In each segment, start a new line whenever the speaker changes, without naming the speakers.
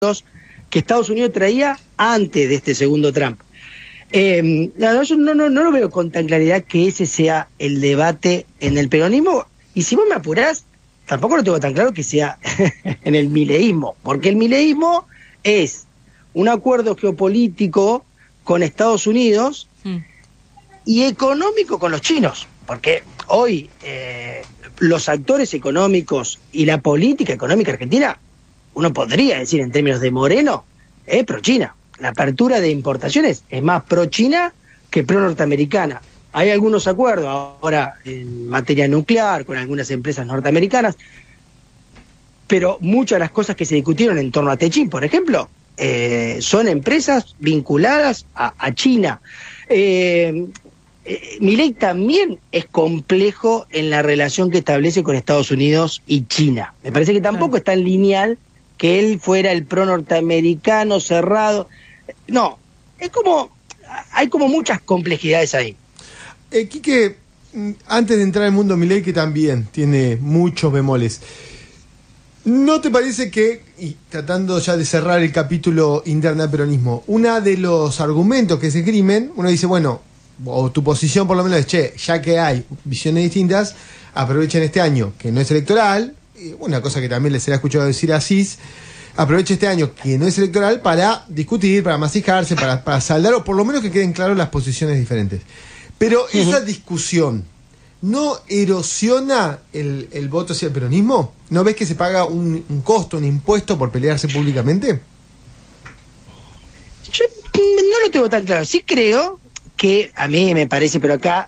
que Estados Unidos traía antes de este segundo Trump. Yo no lo veo con tan claridad que ese sea el debate en el peronismo, y si vos me apurás, tampoco lo tengo tan claro que sea en el mileísmo, porque el mileísmo es un acuerdo geopolítico con Estados Unidos y económico con los chinos, porque hoy los actores económicos y la política económica argentina, uno podría decir en términos de Moreno, es pro-China. La apertura de importaciones es más pro-China que pro-norteamericana. Hay algunos acuerdos ahora en materia nuclear con algunas empresas norteamericanas, pero muchas de las cosas que se discutieron en torno a Techin, por ejemplo, son empresas vinculadas a China. Milei también es complejo en la relación que establece con Estados Unidos y China. Me parece que tampoco es tan lineal que él fuera el pro-norteamericano cerrado. No, hay como muchas complejidades ahí.
Quique, antes de entrar al mundo Milei, que también tiene muchos bemoles, ¿no te parece que, y tratando ya de cerrar el capítulo interno del peronismo, uno de los argumentos que se esgrimen, uno dice, bueno, o tu posición por lo menos es, che, ya que hay visiones distintas, aprovechen este año que no es electoral, una cosa que también les he escuchado decir a Cis, aproveche este año que no es electoral para discutir, para masijarse, para saldar, o por lo menos que queden claras las posiciones diferentes. Pero esa discusión ¿no erosiona el voto hacia el peronismo? ¿No ves que se paga un costo, un impuesto por pelearse públicamente?
Yo no lo tengo tan claro. Sí creo que, a mí me parece, pero acá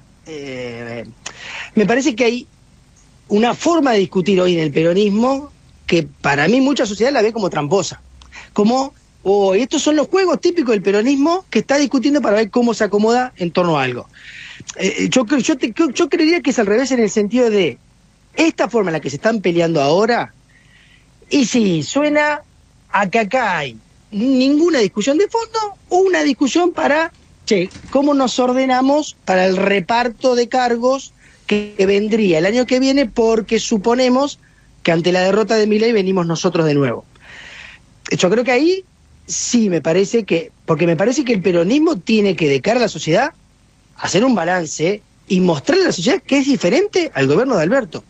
me parece que hay una forma de discutir hoy en el peronismo que para mí mucha sociedad la ve como tramposa. Como, estos son los juegos típicos del peronismo que está discutiendo para ver cómo se acomoda en torno a algo. Yo creería que es al revés, en el sentido de esta forma en la que se están peleando ahora, y sí, suena a que acá hay ninguna discusión de fondo o una discusión para, cómo nos ordenamos para el reparto de cargos que vendría el año que viene, porque suponemos que ante la derrota de Milei venimos nosotros de nuevo. Yo creo que ahí sí porque me parece que el peronismo tiene que, de cara a la sociedad, hacer un balance y mostrarle a la sociedad que es diferente al gobierno de Alberto.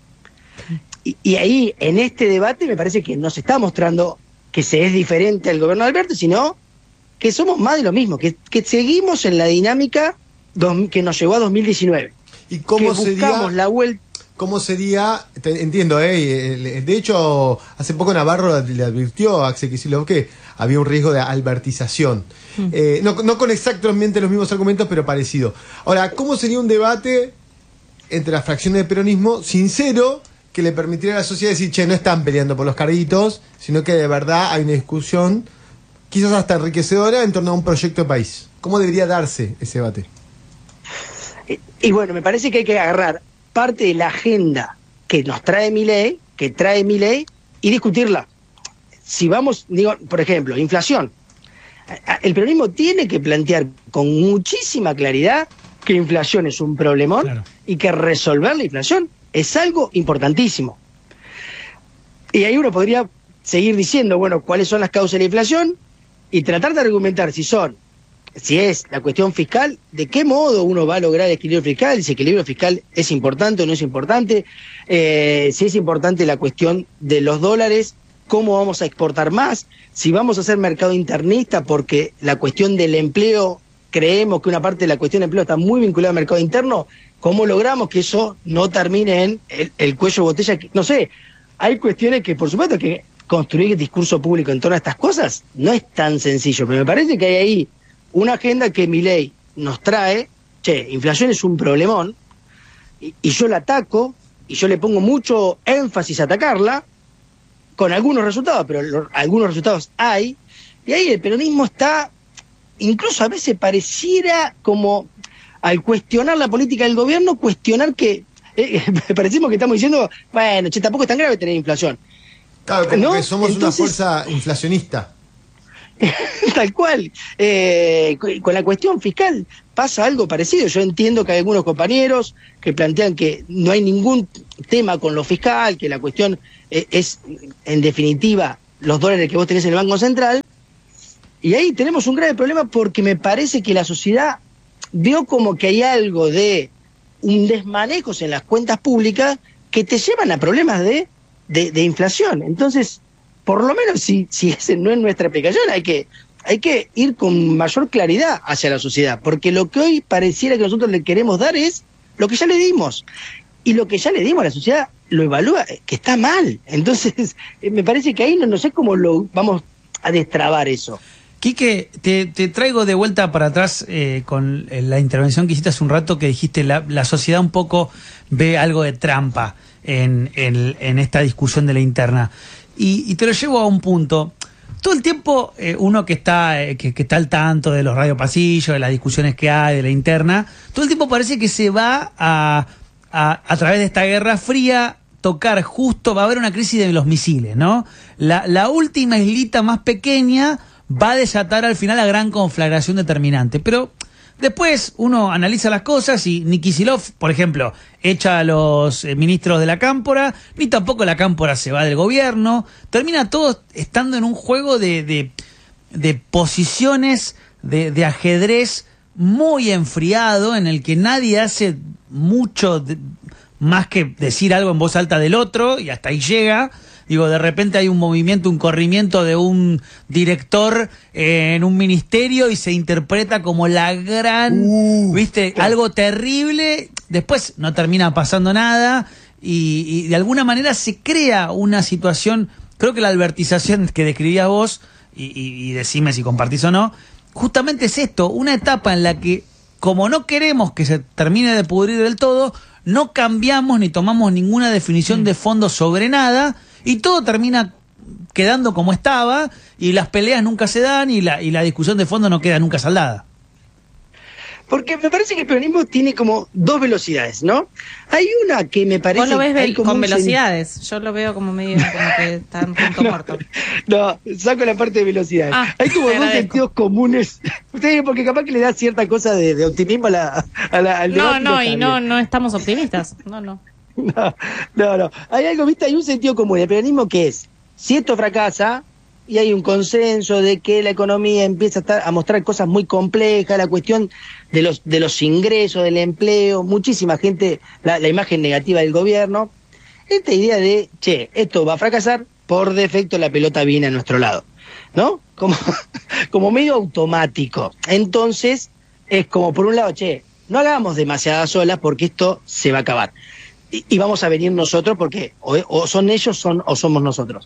Y ahí, en este debate, me parece que no se está mostrando que se es diferente al gobierno de Alberto, sino que somos más de lo mismo, que seguimos en la dinámica que nos llevó a 2019.
¿Y cómo
que buscamos la vuelta?
¿Cómo sería? Entiendo, de hecho, hace poco Navarro le advirtió a Axel Kicillof que había un riesgo de albertización. No con exactamente los mismos argumentos, pero parecido. Ahora, ¿cómo sería un debate entre las fracciones del peronismo sincero que le permitiera a la sociedad decir, che, no están peleando por los carguitos, sino que de verdad hay una discusión, quizás hasta enriquecedora, en torno a un proyecto de país? ¿Cómo debería darse ese debate?
Y bueno, me parece que hay que agarrar parte de la agenda que nos trae Milei, y discutirla. Si vamos, por ejemplo, inflación. El peronismo tiene que plantear con muchísima claridad que inflación es un problemón, claro, y que resolver la inflación es algo importantísimo. Y ahí uno podría seguir diciendo, bueno, cuáles son las causas de la inflación y tratar de argumentar si es la cuestión fiscal, de qué modo uno va a lograr el equilibrio fiscal, si el equilibrio fiscal es importante o no es importante, si es importante la cuestión de los dólares, cómo vamos a exportar más, si vamos a hacer mercado internista, porque la cuestión del empleo, creemos que una parte de la cuestión del empleo está muy vinculada al mercado interno, cómo logramos que eso no termine en el cuello de botella. No sé, hay cuestiones que, por supuesto, que construir discurso público en torno a estas cosas no es tan sencillo, pero me parece que hay ahí una agenda que Milei nos trae, inflación es un problemón, y yo la ataco, y yo le pongo mucho énfasis a atacarla, con algunos resultados, pero algunos resultados hay, y ahí el peronismo está, incluso a veces pareciera como, al cuestionar la política del gobierno, cuestionar que, parecemos que estamos diciendo, bueno, tampoco es tan grave tener inflación.
Claro, como ¿no? Que somos una fuerza inflacionista.
Tal cual. Con la cuestión fiscal pasa algo parecido. Yo entiendo que hay algunos compañeros que plantean que no hay ningún tema con lo fiscal, que la cuestión es, en definitiva, los dólares que vos tenés en el Banco Central. Y ahí tenemos un grave problema porque me parece que la sociedad vio como que hay algo de un desmanejos en las cuentas públicas que te llevan a problemas de inflación. Entonces, por lo menos si ese no es nuestra explicación, hay que ir con mayor claridad hacia la sociedad, porque lo que hoy pareciera que nosotros le queremos dar es lo que ya le dimos. Y lo que ya le dimos a la sociedad lo evalúa que está mal. Entonces, me parece que ahí no sé cómo lo vamos a destrabar eso.
Quique, te traigo de vuelta para atrás con la intervención que hiciste hace un rato, que dijiste la sociedad un poco ve algo de trampa en esta discusión de la interna. Y te lo llevo a un punto. Todo el tiempo uno que está al tanto de los radiopasillos, de las discusiones que hay, de la interna, todo el tiempo parece que se va a través de esta guerra fría tocar justo, va a haber una crisis de los misiles, ¿no? La última islita más pequeña va a desatar al final la gran conflagración determinante. Pero después uno analiza las cosas y ni Kicillof, por ejemplo, echa a los ministros de la Cámpora, ni tampoco la Cámpora se va del gobierno. Termina todo estando en un juego de posiciones, de ajedrez muy enfriado, en el que nadie hace mucho más que decir algo en voz alta del otro, y hasta ahí llega. Digo, de repente hay un movimiento, un corrimiento de un director en un ministerio y se interpreta como la gran, ¿viste? Algo terrible. Después no termina pasando nada y de alguna manera se crea una situación. Creo que la albertización que describías vos, y decime si compartís o no, justamente es esto, una etapa en la que, como no queremos que se termine de pudrir del todo, no cambiamos ni tomamos ninguna definición de fondo sobre nada. Y todo termina quedando como estaba, y las peleas nunca se dan, y la discusión de fondo no queda nunca saldada.
Porque me parece que el peronismo tiene como dos velocidades, ¿no? Hay una que me parece...
Vos lo ves
como
con velocidades, yo lo veo como medio como que está en punto muerto.
No, saco la parte de velocidades. Hay como dos sentidos comunes. Ustedes, porque capaz que le da cierta cosa de optimismo al debate.
No estamos optimistas, no.
No. Hay algo, ¿viste? Hay un sentido común. El peronismo que es, si esto fracasa, y hay un consenso de que la economía empieza a mostrar cosas muy complejas, la cuestión de los ingresos, del empleo, muchísima gente, la imagen negativa del gobierno, esta idea de, esto va a fracasar, por defecto la pelota viene a nuestro lado, ¿no? Como medio automático. Entonces, es como por un lado, no hagamos demasiadas olas porque esto se va a acabar. Y vamos a venir nosotros porque o son ellos o somos nosotros.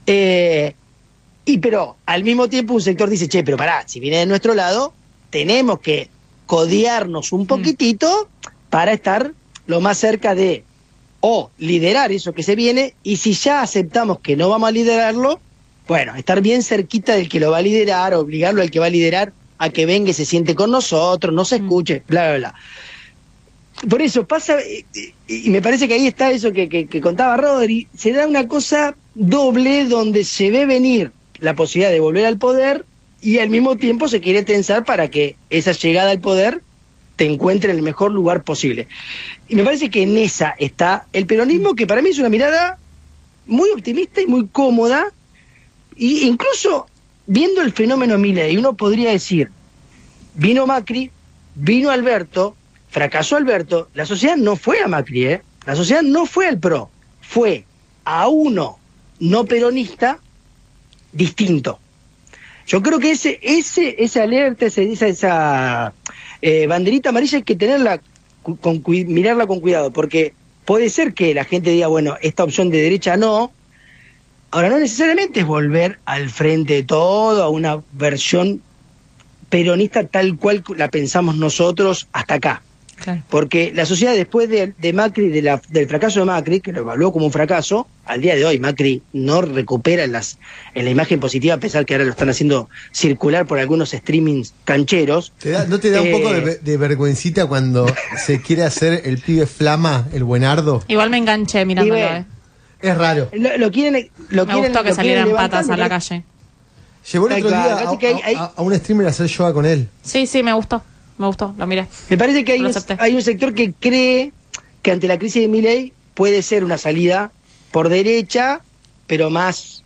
Pero al mismo tiempo un sector dice, pero pará, si viene de nuestro lado, tenemos que codearnos un poquitito para estar lo más cerca de liderar eso que se viene, y si ya aceptamos que no vamos a liderarlo, bueno, estar bien cerquita del que lo va a liderar, obligarlo al que va a liderar a que venga y se siente con nosotros, no se escuche, bla, bla, bla. Por eso pasa, y me parece que ahí está eso que contaba Rodri, se da una cosa doble donde se ve venir la posibilidad de volver al poder y al mismo tiempo se quiere tensar para que esa llegada al poder te encuentre en el mejor lugar posible. Y me parece que en esa está el peronismo, que para mí es una mirada muy optimista y muy cómoda, e incluso viendo el fenómeno Milei, uno podría decir, vino Macri, vino Alberto, fracasó Alberto, la sociedad no fue a Macri, la sociedad no fue al PRO, fue a uno no peronista distinto. Yo creo que esa alerta, esa banderita amarilla hay que tenerla, mirarla con cuidado, porque puede ser que la gente diga, bueno, esta opción de derecha no. Ahora, no necesariamente es volver al frente de todo, a una versión peronista tal cual la pensamos nosotros hasta acá. Claro. Porque la sociedad después de Macri, del fracaso de Macri, que lo evaluó como un fracaso, al día de hoy Macri no recupera en la imagen positiva, a pesar que ahora lo están haciendo circular por algunos streamings cancheros.
¿No te da un poco de vergüencita cuando se quiere hacer el pibe flama, el buenardo?
Igual me enganché mirándolo.
Es raro.
Me gustó que salieran patas a la calle.
Llevó el otro día a un streamer a hacer yoga con él.
Sí, me gustó. Lo miré.
Me parece que hay un sector que cree que ante la crisis de Milei puede ser una salida por derecha, pero más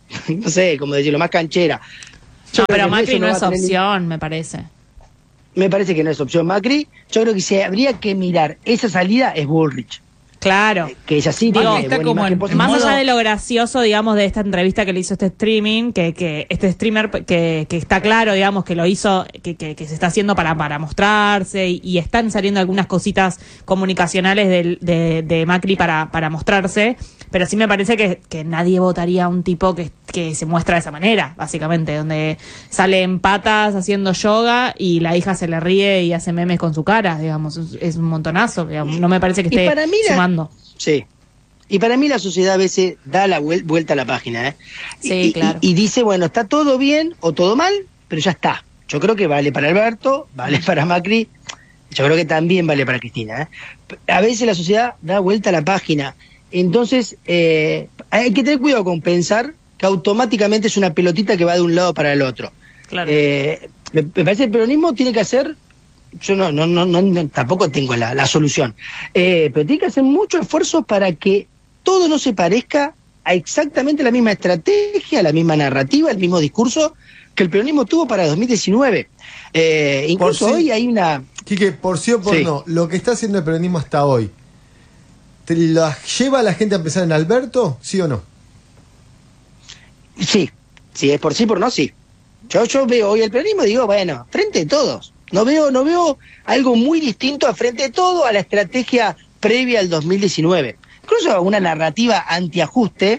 no sé, como decirlo, más canchera. Yo
No,
creo
pero
que
Macri
eso
no
va
es
a tener-
opción, me parece.
Me parece que no es opción Macri. Yo creo que si habría que mirar esa salida es Bullrich.
Claro.
Que ella sí
Digo,
tiene
está
buena
como
imagen
en
positiva.
Más
modo-
allá de lo gracioso, digamos, de esta entrevista que le hizo este streaming, que este streamer que está claro, digamos, que lo hizo, que se está haciendo para mostrarse y están saliendo algunas cositas comunicacionales de Macri para mostrarse, pero sí me parece que nadie votaría a un tipo que se muestra de esa manera, básicamente, donde sale en patas haciendo yoga y la hija se le ríe y hace memes con su cara, digamos, es un montonazo, digamos. No me parece que
Y
esté
para mí
sumando.
Sí. Y para mí la sociedad a veces da la vuelta a la página, ¿eh?
Sí,
Y-
claro.
y dice, bueno, está todo bien o todo mal, pero ya está. Yo creo que vale para Alberto, vale para Macri, yo creo que también vale para Cristina, ¿eh? A veces la sociedad da vuelta a la página. Entonces, hay que tener cuidado con pensar que automáticamente es una pelotita que va de un lado para el otro.
Claro.
Me parece que el peronismo tiene que hacer, yo no, tampoco tengo la solución, pero tiene que hacer mucho esfuerzo para que todo no se parezca a exactamente la misma estrategia, la misma narrativa, el mismo discurso que el peronismo tuvo para 2019. Incluso
Por sí.
hoy hay una...
Quique, por sí o por
Sí.
no, lo que está haciendo el peronismo hasta hoy, ¿te la lleva a la gente a pensar en Alberto? ¿Sí o no?
Sí, si es por sí, por no, sí. Yo veo hoy el peronismo y digo, bueno, frente de todos. No veo algo muy distinto a frente de todo a la estrategia previa al 2019. Incluso una narrativa antiajuste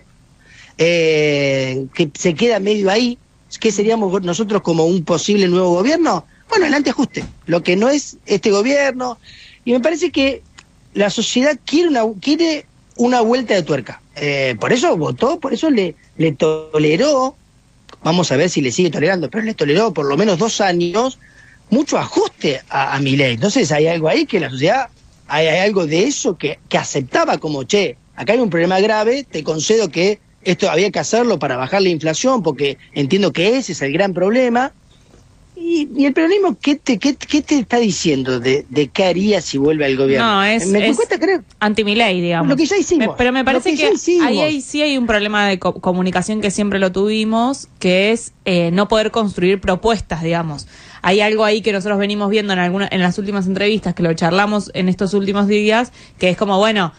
que se queda medio ahí. ¿Qué seríamos nosotros como un posible nuevo gobierno? Bueno, el antiajuste, lo que no es este gobierno. Y me parece que la sociedad quiere una vuelta de tuerca. Por eso votó, por eso le toleró, vamos a ver si le sigue tolerando, pero le toleró por lo menos 2 años mucho ajuste a Milei. Entonces hay algo ahí que la sociedad, hay algo de eso que aceptaba como, che, acá hay un problema grave, te concedo que esto había que hacerlo para bajar la inflación, porque entiendo que ese es el gran problema. Y el peronismo, ¿qué te está diciendo de qué haría si vuelve al gobierno?
No, es
cuesta creer.
anti-Milei, digamos.
Lo que ya hicimos.
Pero me parece
Lo
que
ya hicimos.
ahí sí hay un problema de comunicación que siempre lo tuvimos, que es no poder construir propuestas, digamos. Hay algo ahí que nosotros venimos viendo en las últimas entrevistas, que lo charlamos en estos últimos días, que es como, bueno,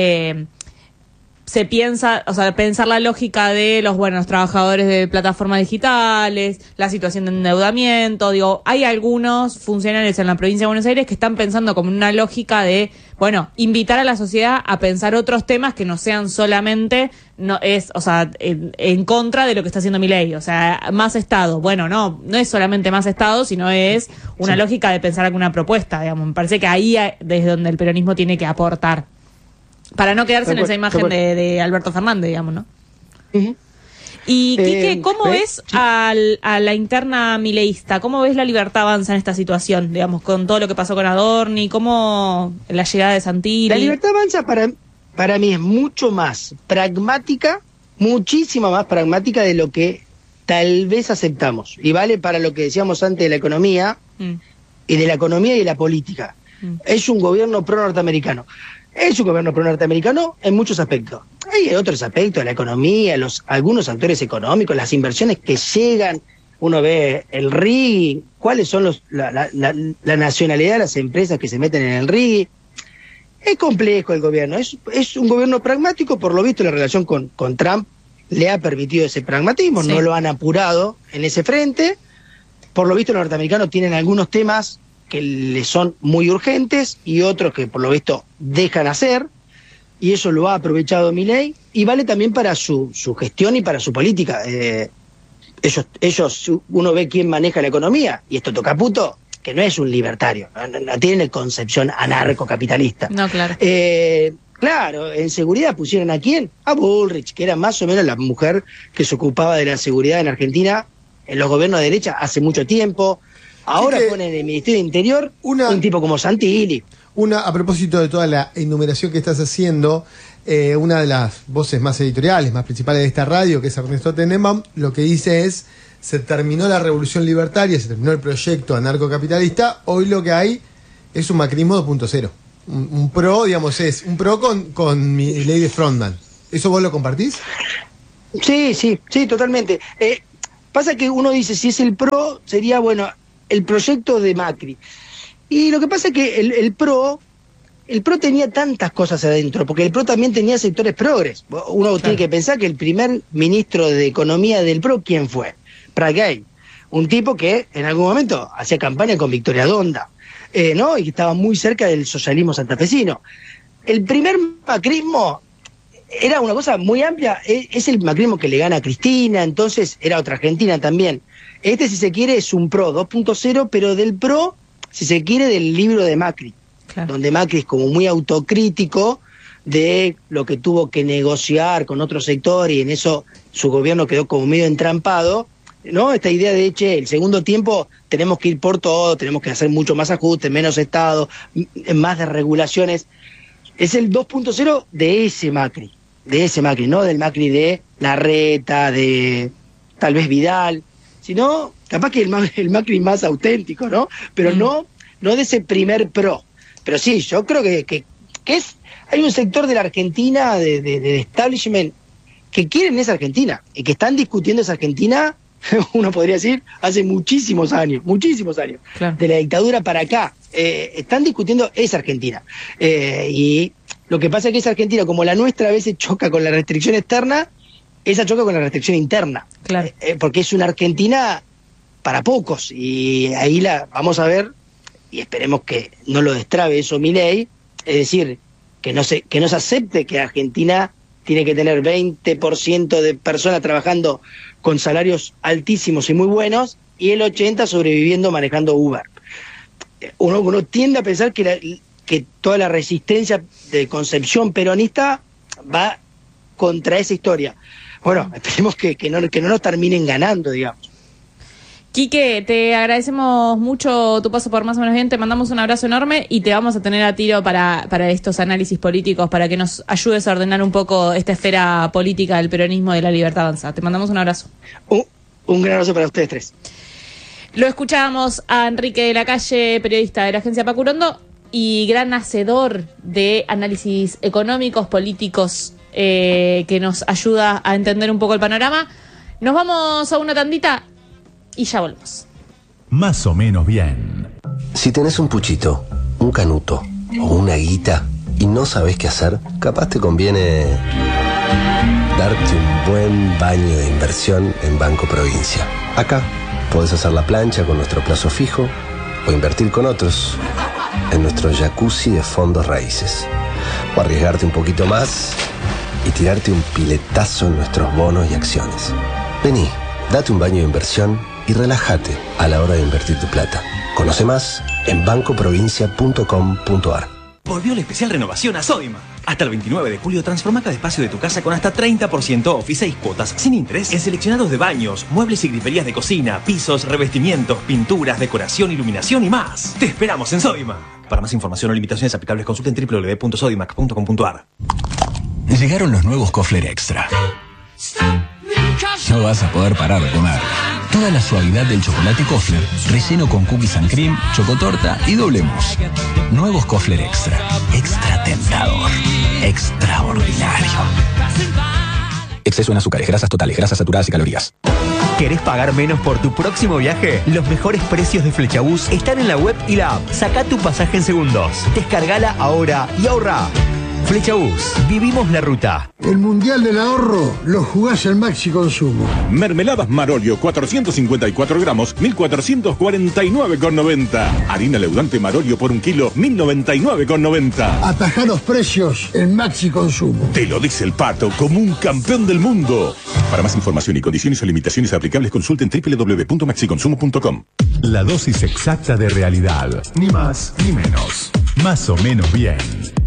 se piensa, o sea, pensar la lógica de los buenos trabajadores de plataformas digitales, la situación de endeudamiento, digo, hay algunos funcionarios en la provincia de Buenos Aires que están pensando como una lógica de, bueno, invitar a la sociedad a pensar otros temas que no sean solamente, en contra de lo que está haciendo Milei, o sea, más Estado. Bueno, no es solamente más Estado, sino es una lógica de pensar alguna propuesta, digamos. Me parece que ahí es desde donde el peronismo tiene que aportar. Para no quedarse en esa imagen de Alberto Fernández, digamos, ¿no?
Ujú.
Y, Quique, ¿cómo ves
Sí.
a la interna mileísta? ¿Cómo ves la Libertad Avanza en esta situación, digamos, con todo lo que pasó con Adorni? ¿Cómo la llegada de Santilli?
La Libertad Avanza para mí es mucho más pragmática, muchísimo más pragmática de lo que tal vez aceptamos. Y vale para lo que decíamos antes de la economía, y de la economía y de la política. Es un gobierno pro-norteamericano. Es un gobierno pro-norteamericano en muchos aspectos. Hay otros aspectos, la economía, algunos actores económicos, las inversiones que llegan, uno ve el RIGI, cuáles son la nacionalidad de las empresas que se meten en el RIGI. Es complejo el gobierno, es un gobierno pragmático, por lo visto la relación con Trump le ha permitido ese pragmatismo,
Sí.
no lo han apurado en ese frente. Por lo visto los norteamericanos tienen algunos temas que les son muy urgentes y otros que por lo visto dejan hacer, y eso lo ha aprovechado Milei, y vale también para su gestión y para su política. Ellos, uno ve quién maneja la economía, y esto Caputo, que no es un libertario, no tiene concepción anarcocapitalista.
No, claro.
Claro, en seguridad pusieron ¿a quién? A Bullrich, que era más o menos la mujer que se ocupaba de la seguridad en Argentina en los gobiernos de derecha hace mucho tiempo. Ahora
Sí que
ponen en el Ministerio de Interior
una-
un tipo como Santilli.
A propósito de toda la enumeración que estás haciendo, una de las voces más editoriales, más principales de esta radio, que es Ernesto Tenenbaum, lo que dice es: se terminó la revolución libertaria, se terminó el proyecto anarcocapitalista, hoy lo que hay es un macrismo 2.0. Un pro, digamos, es un pro con mi ley de frontman. ¿Eso vos lo compartís?
Sí, totalmente. Pasa que uno dice, si es el PRO, sería, bueno, el proyecto de Macri. Y lo que pasa es que el PRO tenía tantas cosas adentro, porque el PRO también tenía sectores progres. Uno tiene que pensar que el primer ministro de Economía del PRO, ¿quién fue? Prat-Gay. Un tipo que en algún momento hacía campaña con Victoria Donda, ¿no? Y que estaba muy cerca del socialismo santafesino. El primer macrismo era una cosa muy amplia, es el macrismo que le gana a Cristina, entonces era otra Argentina también. Este, si se quiere, es un PRO 2.0, pero del PRO, si se quiere, del libro de Macri, claro, donde Macri es como muy autocrítico de lo que tuvo que negociar con otro sector y en eso su gobierno quedó como medio entrampado, ¿no? Esta idea de, el segundo tiempo tenemos que ir por todo, tenemos que hacer mucho más ajustes, menos Estado, más desregulaciones. Es el 2.0 de ese Macri, no del Macri de Larreta, de tal vez Vidal, sino capaz que el Macri más auténtico, ¿no? Pero no de ese primer PRO. Pero sí, yo creo que hay un sector de la Argentina, de establishment, que quieren esa Argentina, y que están discutiendo esa Argentina, uno podría decir, hace muchísimos años, claro, de la dictadura para acá. Están discutiendo esa Argentina. Y lo que pasa es que esa Argentina, como la nuestra a veces choca con la restricción externa, esa choca con la restricción interna. Claro. Porque es una Argentina para pocos. Y ahí la vamos a ver, y esperemos que no lo destrabe eso Milei, es decir, que no se acepte que Argentina tiene que tener 20% de personas trabajando con salarios altísimos y muy buenos, y el 80% sobreviviendo manejando Uber. Uno tiende a pensar que toda la resistencia de concepción peronista va contra esa historia. Bueno, esperemos que no nos terminen ganando, digamos.
Quique, te agradecemos mucho tu paso por Más o Menos Bien, te mandamos un abrazo enorme y te vamos a tener a tiro para estos análisis políticos, para que nos ayudes a ordenar un poco esta esfera política del peronismo y de la libertad avanzada. Te mandamos un abrazo.
Un gran abrazo para ustedes tres.
Lo escuchábamos a Enrique de la Calle, periodista de la agencia Pacurondo y gran hacedor de análisis económicos, políticos, que nos ayuda a entender un poco el panorama. Nos vamos a una tandita y ya volvemos.
Más o menos bien.
Si tenés un puchito, un canuto o una guita y no sabés qué hacer, capaz te conviene darte un buen baño de inversión en Banco Provincia. Acá podés hacer la plancha con nuestro plazo fijo o invertir con otros en nuestro jacuzzi de fondos raíces. O arriesgarte un poquito más y tirarte un piletazo en nuestros bonos y acciones. Vení, date un baño de inversión y relájate a la hora de invertir tu plata. Conoce más en bancoprovincia.com.ar.
Volvió la especial renovación a Sodima. Hasta el 29 de julio transforma cada espacio de tu casa con hasta 30% off y 6 cuotas sin interés en seleccionados de baños, muebles y griferías de cocina, pisos, revestimientos, pinturas, decoración, iluminación y más. Te esperamos en Sodima. Para más información o limitaciones aplicables consulten www.sodimac.com.ar.
Llegaron los nuevos Kofler Extra. No vas a poder parar de comer. Toda la suavidad del chocolate Kofler, relleno con cookies and cream, chocotorta y doble mousse. Nuevos Kofler Extra. Extra tentador. Extraordinario. Exceso en azúcares, grasas totales, grasas saturadas y calorías.
¿Querés pagar menos por tu próximo viaje? Los mejores precios de Flechabús están en la web y la app. Saca tu pasaje en segundos. Descargala ahora y ahorra. Flechabús, vivimos la ruta.
El Mundial del Ahorro lo jugás en Maxi Consumo.
Mermeladas Marolio, 454 gramos, 1.449,90. Harina leudante Marolio por 1 kilo, 1.099,90.
Atajá los precios en Maxi Consumo.
Te lo dice el Pato como un campeón del mundo. Para más información y condiciones o limitaciones aplicables, consulten www.maxiconsumo.com.
La dosis exacta de realidad. Ni más ni menos. Más o menos bien.